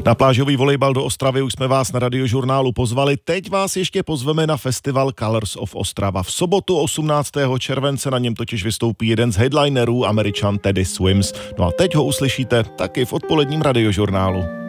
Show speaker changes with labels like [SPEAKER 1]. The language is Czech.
[SPEAKER 1] Na plážový volejbal do Ostravy už jsme vás na Radiožurnálu pozvali. Teď vás ještě pozveme na festival Colors of Ostrava. V sobotu 18. července na něm totiž vystoupí jeden z headlinerů, Američan Teddy Swims. No a teď ho uslyšíte taky v odpoledním Radiožurnálu.